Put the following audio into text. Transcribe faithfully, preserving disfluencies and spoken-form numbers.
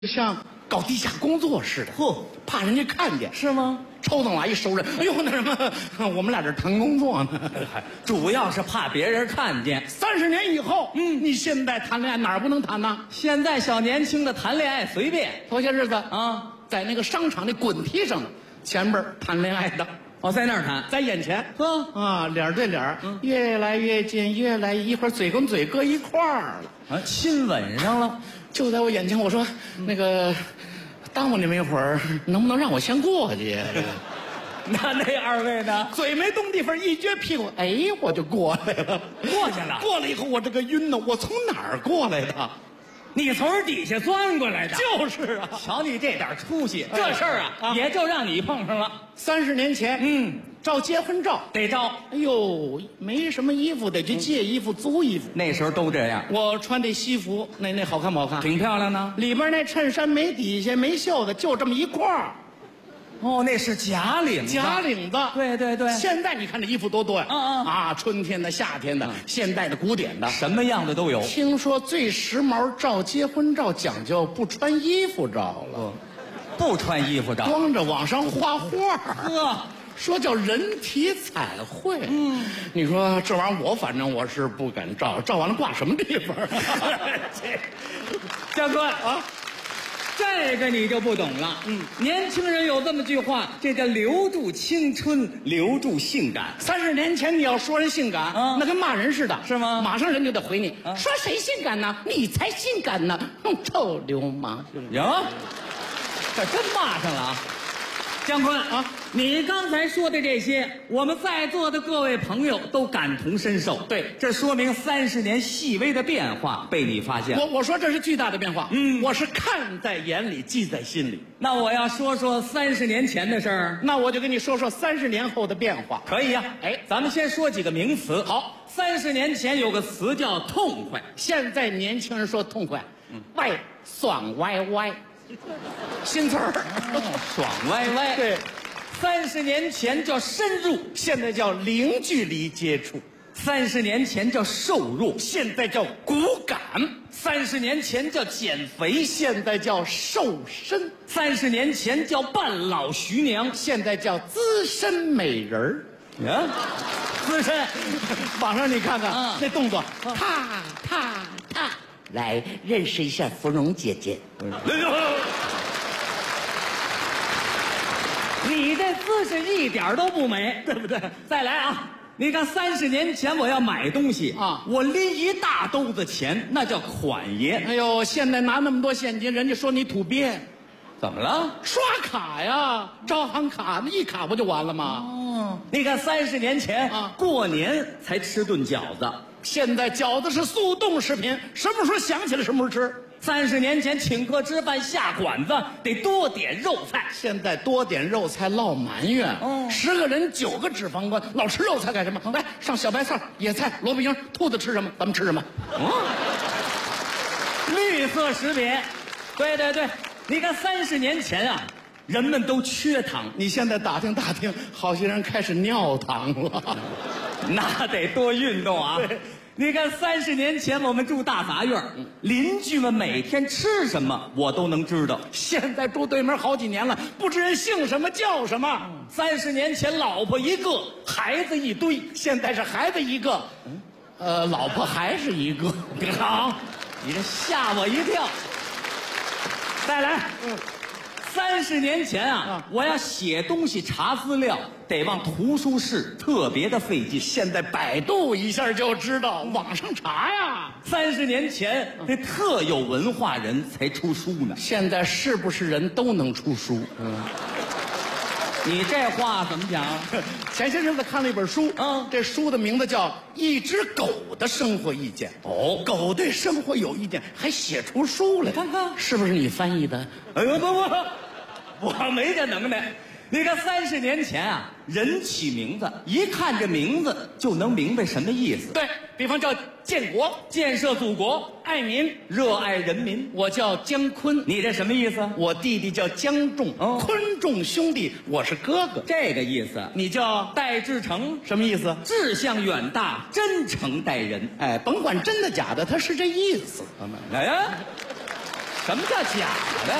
像搞地下工作似的，嚯，怕人家看见， 是吗？ 抽灯来一熟人，哎呦，那什么，我们俩这谈工作呢， 主要是怕别人看见。 三十年以后，嗯，你现在谈恋爱哪儿不能谈呢？ 现在小年轻的谈恋爱随便。 头些日子啊， 在那个商场那滚梯上，前边谈恋爱的， 哦，在那儿谈， 在眼前， 呵啊，脸对脸，嗯，越来越近，越来一会儿嘴跟嘴搁一块儿了， 啊，亲吻上了。 就在我眼前，我说、嗯、那个耽误你们一会儿，能不能让我先过去？ 那那二位呢？ 嘴没动地方，一撅屁股，哎，我就过来了， 过去了。 过来以后，我这个晕呢，我从哪儿过来的？ 你从底下钻过来的。 就是啊， 瞧你这点出息， 哎、 这事儿啊，啊，也就让你碰上了。 三十年前，嗯，照结婚照得照。 哎呦，没什么衣服，得去借衣服、嗯、租衣服。 那时候都这样。 我穿这西服，那那好看不好看？ 挺漂亮的。 里边那衬衫没底下没袖子，就这么一块儿。 哦，那是假领子。 假领子。 对对对。 现在你看这衣服多多呀！ 嗯嗯啊，春天的、夏天的、嗯、现代的、古典的， 什么样的都有。 听说最时髦照结婚照讲究不穿衣服照了。嗯， 不穿衣服照， 光着往上画画。 呵， 说叫人体彩绘。嗯，你说这玩意儿，我反正我是不敢照，照完了挂什么地方？ 教官啊。这个你就不懂了。嗯，年轻人有这么句话，这叫留住青春，留住性感。 三十年前你要说人性感，啊、那跟骂人似的， 是吗？ 马上人就得回你，啊、说谁性感呢？你才性感呢！哼，臭流氓！ 哟，这真骂上了啊！姜昆啊，你刚才说的这些，我们在座的各位朋友都感同身受。 对， 这说明三十年细微的变化被你发现。 我我说这是巨大的变化，嗯，我是看在眼里，记在心里。 那我要说说三十年前的事儿， 那我就跟你说说三十年后的变化。 可以呀、啊， 哎， 咱们先说几个名词。 好， 三十年前有个词叫痛快， 现在年轻人说痛快，嗯，歪爽歪歪。新词儿、 哦，爽歪歪。 对， 三十年前叫深入， 现在叫零距离接触； 三十年前叫瘦弱， 现在叫骨感； 三十年前叫减肥， 现在叫瘦身； 三十年前叫半老徐娘， 现在叫资深美人儿。 啊，资深， 网上你看看、 嗯、 那动作，踏踏踏。来认识一下芙蓉姐姐。 你这姿势一点都不美，对不对？再来啊！你看，三十年前我要买东西啊，我拎一大兜子钱，那叫款爷。 哎呦，现在拿那么多现金，人家说你土鳖。 怎么了？ 刷卡呀，招行卡，那一卡不就完了吗？ 哦，你看三十年前啊，过年才吃顿饺子。 现在饺子是速冻食品，什么时候想起来什么时候吃。 三十年前请客吃饭下馆子得多点肉菜， 现在多点肉菜落埋怨。哦，十个人九个脂肪肝，老吃肉菜干什么？来上小白菜、野菜、萝卜缨，兔子吃什么咱们吃什么。 哦，绿色食品，对对对，你看三十年前啊，人们都缺糖， 你现在打听打听，好些人开始尿糖了。 那得多运动啊！你看，三十年前我们住大杂院，邻居们每天吃什么我都能知道。 现在住对门好几年了，不知人姓什么叫什么。 三十年前老婆一个，孩子一堆， 现在是孩子一个，呃，老婆还是一个。 好，你这吓我一跳。再来，嗯。三十年前啊，啊我要写东西查资料，得往图书室，特别的费劲。 现在百度一下就知道，网上查呀。 三十年前，这特有文化人才出书呢。 现在是不是人都能出书？嗯， 你这话怎么讲？ 前些日子看了一本书，嗯，这书的名字叫《一只狗的生活意见》。哦，狗对生活有意见，还写出书来， 看看是不是你翻译的？ 哎呦不不。我没这能耐。你看三十年前啊，人起名字一看这名字就能明白什么意思。 对，比方叫建国， 建设祖国， 爱民， 热爱人民。 我叫姜昆， 你这什么意思？ 我弟弟叫姜仲，哦，昆仲兄弟，我是哥哥， 这个意思。 你叫戴志诚， 什么意思？ 志向远大，真诚待人。 哎，甭管真的假的，他是这意思。 哎呀，什什么叫假的？